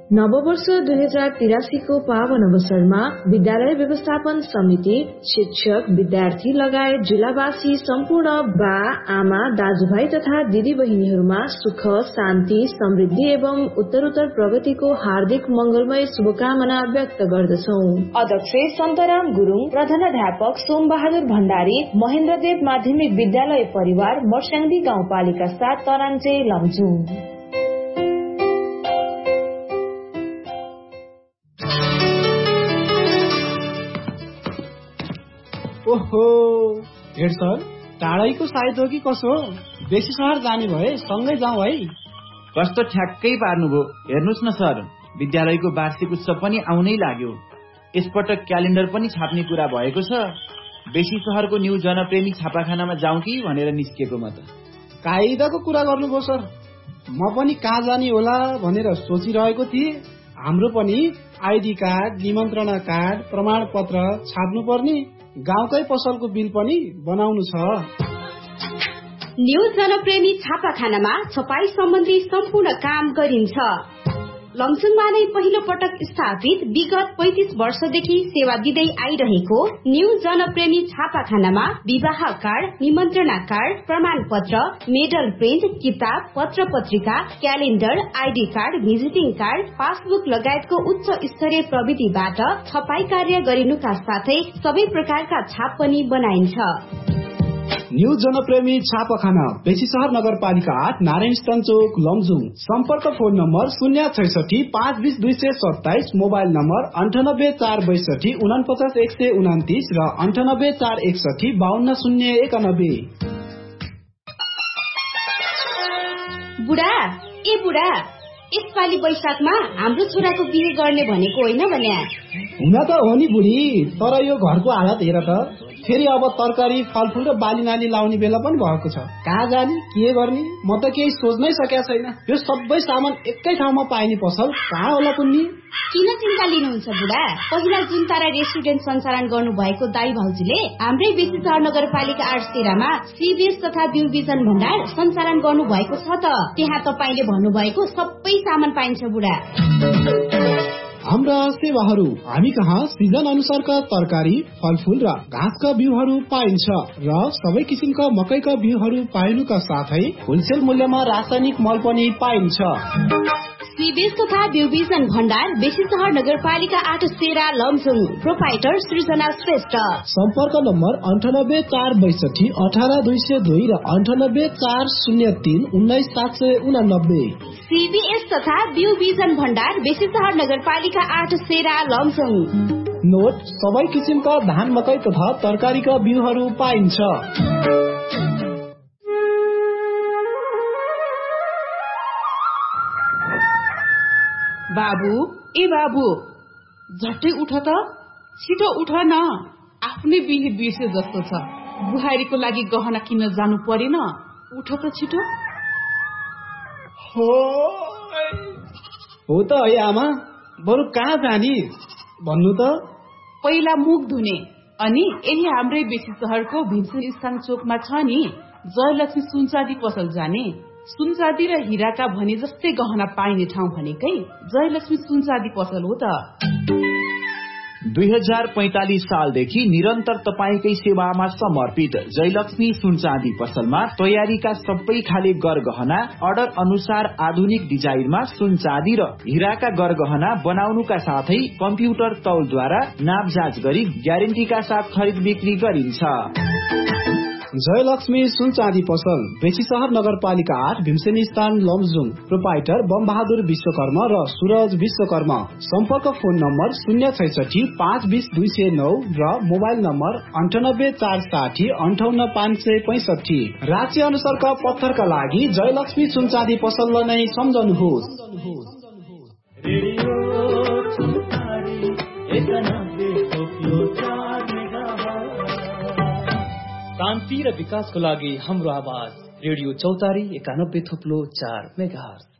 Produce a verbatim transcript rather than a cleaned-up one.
नववर्ष दुई हजार तिरासी को पावन अवसरमा विद्यालय व्यवस्थापन समिति, शिक्षक, विद्यार्थी लगायत जिल्लावासी सम्पूर्ण बा, आमा, दाजुभाइ तथा दिदी बहिनीहरूमा सुख, शान्ति, समृद्धि एवं उत्तरोत्तर प्रगतिको हार्दिक मंगलमय शुभकामना व्यक्त गर्दछौ। अध्यक्ष सन्तराम गुरुङ, प्रधानाध्यापक सोम बहादुर भण्डारी, महेन्द्रदेव माध्यमिक विद्यालय परिवार, मर्स्याङ्दी गाउँपालिका सात, तरान्चे, लमजुङ। ओहो हेड सर, टाढैको सायद हो कि कसो? बेसी सहर जाने भए सँगै जाउँ है। कस्तो ठ्याक्कै पार्नुभयो। हेर्नुहोस् न सर, विद्यालयको वार्षिक उत्सव पनि आउनै लाग्यो। यसपटक क्यालेन्डर पनि छाप्ने कुरा भएको छ। बेसी सहरको न्यू जनप्रेमी छापाखानामा जाउँ कि भनेर निस्केको म त। कायदाको कुरा गर्नुभयो सर। म पनि कहाँ जाने होला भनेर सोचिरहेको थिएँ। हाम्रो पनि आइडी कार्ड, निमन्त्रणा कार्ड, प्रमाण पत्र छाप्नु पर्ने, गाउँकै पसलको बिल पनि बनाउनु छ। न्यू जनप्रेमी छापाखानामा छपाई सम्बन्धी सम्पूर्ण काम गरिन्छ। लमजुङमा नै पहिलो पटक स्थापित विगत पैंतीस वर्षदेखि सेवा दिँदै आइरहेको न्यू जनप्रेमी छापाखानामा विवाह कार्ड, निमन्त्रणा कार्ड, प्रमाण पत्र, मेडल प्रिन्ट, किताब, पत्र पत्रिका, calendar, ID card, visiting card, passbook लगायतको उच्च स्तरीय प्रविधिबाट छपाई कार्य गरिनुका साथै सबै प्रकारका छाप पनि बनाइन्छ। न्यू जनप्रेमी छापाखाना, बेसी सहर नगरपालिका आठ, नारायण स्थान चोक, लमजुङ। सम्पर्क फोन नम्बर शून्य छैसठी पाँच बीस दुई सय सत्ताइस, मोबाइल नम्बर अन्ठानब्बे चार बैसठी उनपचास एक सय उन्तिस र अन्ठानब्बे चार एकसठी बाहन्न शून्य एकानब्बे। बुढा ए बुढा, यसपालि वैशाखमा हाम्रो छोराको बिहे गर्ने भनेको होइन भने? हुन त हो नि बुढी, तर यो घरको हालत हेर त। फेरि अब तरकारी, फलफूल र बाली नाली लाउने बेला पनि भएको छ। कहाँ जाने, के गर्ने, म त केही सोच्नै सकेको छैन। यो सबै सामान एकै ठाउँमा पाइने पसल कहाँ होला कुन्नी? किन चिन्ता लिनुहुन्छ बुढा? पहिला जुन तारा रेस्टुरेन्ट सञ्चालन गर्नु भएको दाई भाउजूले हाम्रै बेसी सहर नगरपालिका आठ तेह्रमा सीबीएस तथा बिउ बिजन भण्डार सञ्चालन गर्नु भएको छ त। त्यहाँ तपाईले भन्नुभएको सबै सामान पाइन्छ बुढा। हाम्रा सेवाहरू, हामी कहाँ सिजन अनुसारका तरकारी, फलफूल र घाँसका बिउहरू पाइन्छ र सबै किसिमका मकैका बिउहरू पाइनुका साथै होलसेल मूल्यमा रासायनिक मल पनि पाइन्छ। सीबीएस तथा बिउ बिजन भण्डार, बेसी सहर नगरपालिका आठ तेह्र, लमजुङ। प्रोपाइटर सृजना श्रेष्ठ। सम्पर्क नम्बर अन्ठानब्बे चार बैसठी अठार दुई सय दुई र अन्ठानब्बे चार शून्य तीन उन्नाइस सात सय उनानब्बे। सीबीएस तथा बिउ बिजन भण्डार, बेसी सहर नगरपालिका आठ तेह्र, लमजुङ। नोट, सबै किसिमका धान, मकै तथा तरकारीका बिउहरू पाइन्छ। बाबु ए बाबु, झट्टै उठ त, छिटो उठ न। आफ्नै बिहे बिर्से जस्तो छ। बुहारीको लागि गहना किन्न जानु परेन, उठ त छिटो। हो हो त है आमा, बरु कहाँ जाने भन्नु त? पहिला मुख धुने, अनि यही हाम्रै बेसी सहरको भीमसेन स्थान चोकमा छ नि जयलक्ष्मी सुनचाँदी पसल जाने। सुनचाँदी र हिराका भने जस्तै गहना पाइने ठाउँ भनेकै जयलक्ष्मी सुनचाँदी पसल हो त। दुई हजार पैंतालिस सालदेखि निरन्तर तपाईकै सेवामा समर्पित जयलक्ष्मी सुनचाँदी पसलमा तयारीका सबै खाले गरगहना अर्डर अनुसार आधुनिक डिजाइनमा सुनचाँदी र हिराका गरगहना बनाउनुका साथै कम्प्युटर तौलद्वारा नापजाँच गरी ग्यारेन्टीका साथ खरिद बिक्री गरिन्छ। जयलक्ष्मी सुनचाँदी पसल, बेसी सहर नगरपालिका आठ, भीमसेन स्थान, लमजुङ। प्रोपाइटर बम बहादुर विश्वकर्मा र सूरज विश्वकर्मा। सम्पर्क फोन नम्बर शून्य छैसठी पाँच बीस दुई सय नौ र मोबाइल नम्बर अन्ठानब्बे चार साठी अन्ठाउन्न पाँच सय पैंसठी। राज्य अनुसारका पत्थरका लागि जयलक्ष्मी सुनचाँदी पसललाई नै सम्झनुहोस्। शान्ति र विकासको लागि हाम्रो आवाज रेडियो चौतारी एकानब्बे थुप्लो चार मेगाहर्ज।